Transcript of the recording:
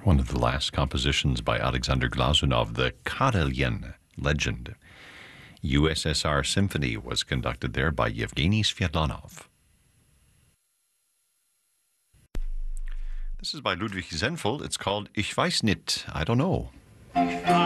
one of the last compositions by Alexander Glazunov, the Karelien legend. USSR Symphony was conducted there by Yevgeny Sviatlanov. This is by Ludwig Zenfeld. It's called Ich weiß nicht, I don't know.